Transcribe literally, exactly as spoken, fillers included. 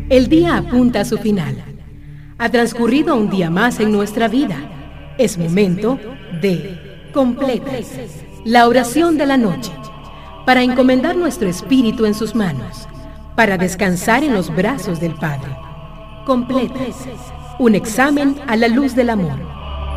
El día apunta a su final. Ha transcurrido un día más en nuestra vida. Es momento de completas. La oración de la noche. Para encomendar nuestro espíritu en sus manos. Para descansar en los brazos del Padre. Completas. Un examen a la luz del amor.